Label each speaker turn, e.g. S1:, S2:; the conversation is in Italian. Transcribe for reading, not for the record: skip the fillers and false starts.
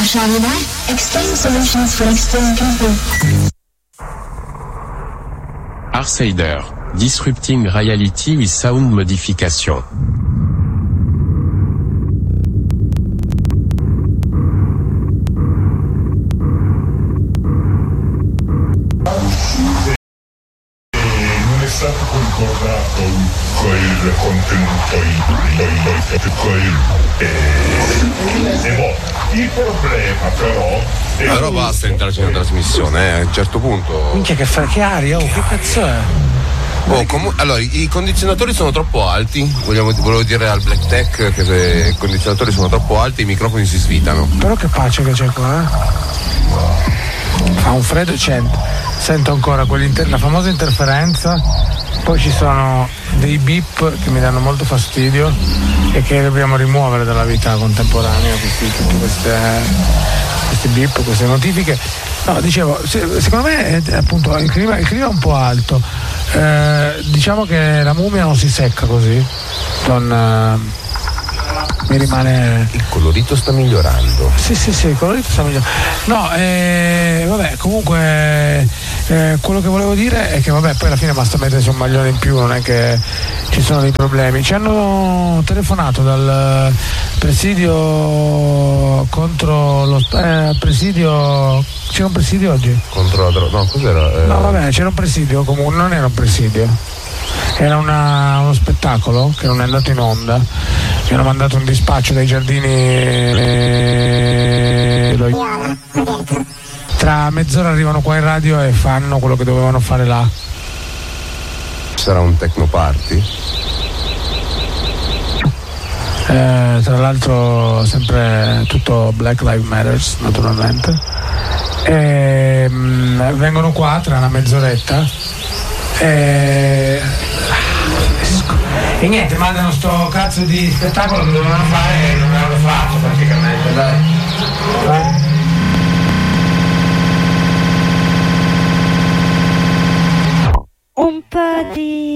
S1: Shavida, Extreme Solutions for Extreme People.
S2: Arsider, Disrupting Reality with Sound Modification.
S3: Non è stato concordato quel contenuto il problema però
S4: allora basta entrarci nella trasmissione, a un certo punto.
S5: Minchia che aria, che cazzo è?
S4: Allora, i condizionatori sono troppo alti, volevo dire al Black Tech che i condizionatori sono troppo alti e i microfoni si svitano.
S5: Però che pace che c'è qua, Fa un freddo e sento ancora la famosa interferenza, poi ci sono dei beep che mi danno molto fastidio e che dobbiamo rimuovere dalla vita contemporanea, questi beep, queste notifiche. No, dicevo, secondo me appunto il clima è un po' alto, diciamo che la mummia non si secca così, mi rimane.
S4: Il colorito sta migliorando.
S5: Sì, il colorito sta migliorando. No, vabbè, comunque quello che volevo dire è che vabbè, poi alla fine basta mettersi un maglione in più, non è che ci sono dei problemi. Ci hanno telefonato dal presidio contro lo presidio. C'era un presidio oggi?
S4: Contro la no, cos'era?
S5: No, vabbè, c'era un presidio, comunque non era un presidio. Era uno spettacolo che non è andato in onda. Mi hanno mandato un dispaccio dai giardini. Tra mezz'ora arrivano qua in radio e fanno quello che dovevano fare là.
S4: Sarà un techno party?
S5: Tra l'altro sempre tutto Black Lives Matters naturalmente. Vengono qua tra una mezz'oretta. E niente, mandano sto cazzo di spettacolo che dovevano fare e non l'hanno fatto praticamente, dai.
S6: Un po' di